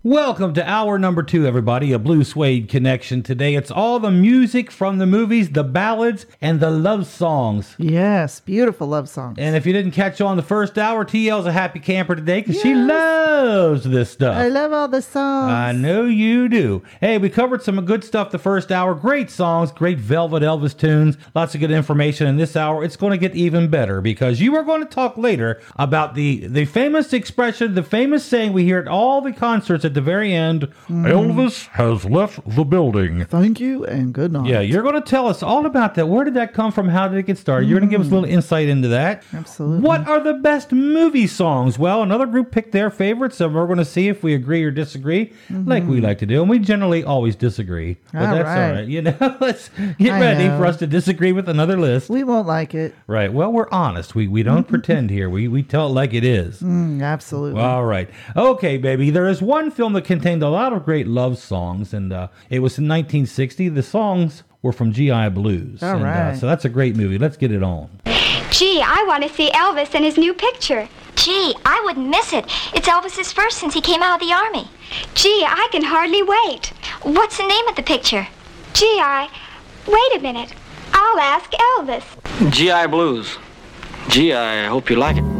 Welcome to hour number 2, everybody, a Blue Suede Connection. Today, it's all the music from the movies, the ballads, and the love songs. Yes, beautiful love songs. And if you didn't catch on the first hour, TL's a happy camper today because she loves this stuff. I love all the songs. I know you do. Hey, we covered some good stuff the first hour. Great songs, great Velvet Elvis tunes, lots of good information. In this hour, it's going to get even better because you are going to talk later about the famous expression, the famous saying we hear at all the concerts at the very end, Elvis has left the building. Thank you and good night. Yeah, you're going to tell us all about that. Where did that come from? How did it get started? You're going to give us a little insight into that. Absolutely. What are the best movie songs? Well, another group picked their favorites, and we're going to see if we agree or disagree, like we like to do. And we generally always disagree. But All that's right. all right. You know, let's get ready for us to disagree with another list. We won't like it. Right. Well, we're honest. We don't pretend here. We tell it like it is. Absolutely. All right. Okay, baby. There is one film that contained a lot of great love songs, and it was in 1960. The songs were from G.I. Blues. All right. So that's a great movie. Let's get it on. Gee, I want to see Elvis and his new picture. Gee, I wouldn't miss it. It's Elvis's first since he came out of the Army. Gee, I can hardly wait. What's the name of the picture? Gee, wait a minute. I'll ask Elvis. G.I. Blues. Gee, I hope you like it.